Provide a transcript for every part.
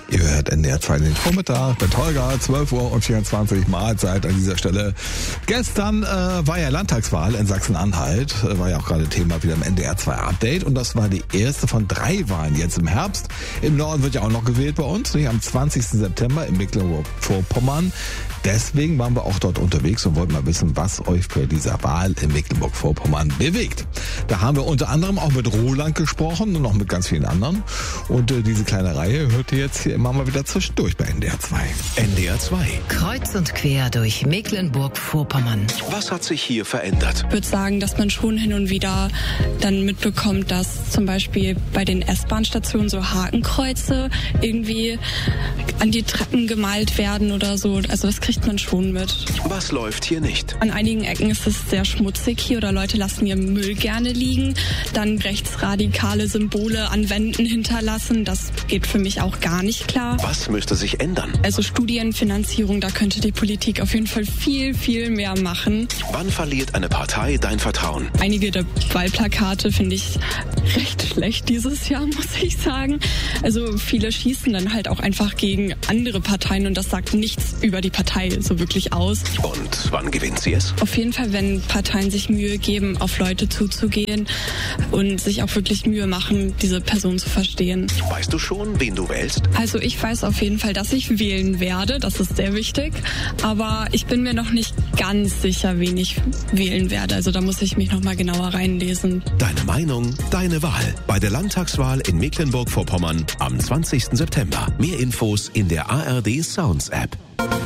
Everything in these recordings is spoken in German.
Ihr hört NDR 2 den Vormittag mit Holger, 12:24 Uhr Mahlzeit an dieser Stelle. Gestern war ja Landtagswahl in Sachsen-Anhalt, war ja auch gerade Thema wieder im NDR 2 Update und das war die erste von 3 Wahlen jetzt im Herbst. Im Norden wird ja auch noch gewählt bei uns, nicht? Am 20. September in Mecklenburg-Vorpommern. Deswegen waren wir auch dort unterwegs und wollten mal wissen, was euch bei dieser Wahl in Mecklenburg-Vorpommern bewegt. Da haben wir unter anderem auch mit Roland gesprochen und noch mit ganz vielen anderen. Und diese kleine Reihe hört ihr jetzt hier immer mal wieder zwischendurch bei NDR 2. NDR 2. Kreuz und quer durch Mecklenburg-Vorpommern. Was hat sich hier verändert? Ich würde sagen, dass man schon hin und wieder dann mitbekommt, dass zum Beispiel bei den S-Bahn-Stationen so Hakenkreuze irgendwie an die Treppen gemalt werden oder so. Also das kriegt man schon mit. Was läuft hier nicht? An einigen Ecken ist es sehr schmutzig hier oder Leute lassen ihren Müll gerne liegen. Dann rechtsradikale Symbole an Wänden hinterlassen. Das geht für mich auch gar nicht klar. Was müsste sich ändern? Also Studienfinanzierung, da könnte die Politik auf jeden Fall viel, viel mehr machen. Wann verliert eine Partei dein Vertrauen? Einige der Wahlplakate finde ich recht schlecht dieses Jahr, muss ich sagen. Also viele schießen dann halt auch einfach gegen andere Parteien und das sagt nichts über die Partei so wirklich aus. Und wann gewinnt sie es? Auf jeden Fall, wenn Parteien sich Mühe geben, auf Leute zuzugehen und sich auch wirklich Mühe machen, diese Person zu verstehen. Weißt du schon, wen du wählst? Also ich weiß auf jeden Fall, dass ich wählen werde, das ist sehr wichtig, aber ich bin mir noch nicht ganz sicher, wen ich wählen werde. Also da muss ich mich noch mal genauer reinlesen. Deine Meinung, deine Wahl. Bei der Landtagswahl in Mecklenburg-Vorpommern am 20. September. Mehr Infos in der ARD Sounds App.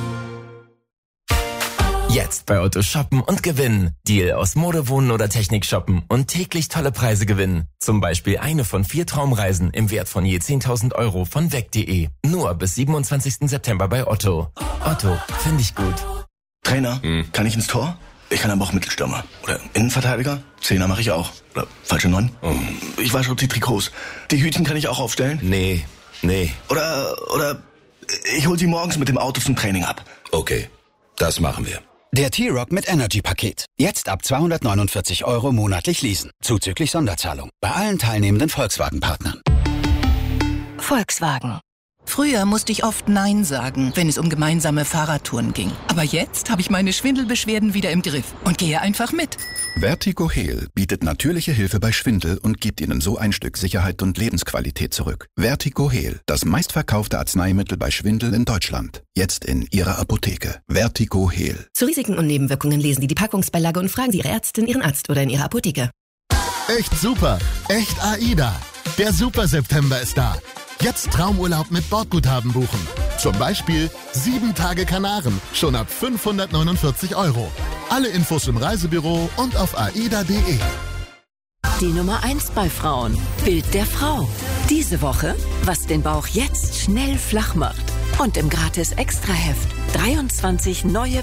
Jetzt bei Otto shoppen und gewinnen. Deal aus Mode, Wohnen oder Technik shoppen und täglich tolle Preise gewinnen. Zum Beispiel eine von 4 Traumreisen im Wert von je 10.000 Euro von weg.de. Nur bis 27. September bei Otto. Otto, finde ich gut. Trainer, kann ich ins Tor? Ich kann aber auch Mittelstürmer. Oder Innenverteidiger? Zehner mache ich auch. Oder falsche 9? Ich wasche die Trikots. Die Hütchen kann ich auch aufstellen? Nee. Oder ich hol sie morgens mit dem Auto zum Training ab. Okay, das machen wir. Der T-Rock mit Energy-Paket. Jetzt ab 249 Euro monatlich leasen. Zuzüglich Sonderzahlung. Bei allen teilnehmenden Volkswagen-Partnern. Volkswagen. Früher musste ich oft Nein sagen, wenn es um gemeinsame Fahrradtouren ging. Aber jetzt habe ich meine Schwindelbeschwerden wieder im Griff und gehe einfach mit. Vertigo Heal bietet natürliche Hilfe bei Schwindel und gibt Ihnen so ein Stück Sicherheit und Lebensqualität zurück. Vertigo Heal, das meistverkaufte Arzneimittel bei Schwindel in Deutschland. Jetzt in Ihrer Apotheke. Vertigo Heal. Zu Risiken und Nebenwirkungen lesen Sie die Packungsbeilage und fragen Sie Ihre Ärztin, Ihren Arzt oder in Ihrer Apotheke. Echt super, echt AIDA. Der Super September ist da. Jetzt Traumurlaub mit Bordguthaben buchen. Zum Beispiel 7 Tage Kanaren, schon ab 549 Euro. Alle Infos im Reisebüro und auf aida.de. Die Nummer 1 bei Frauen. Bild der Frau. Diese Woche, was den Bauch jetzt schnell flach macht. Und im Gratis-Extra-Heft 23 neue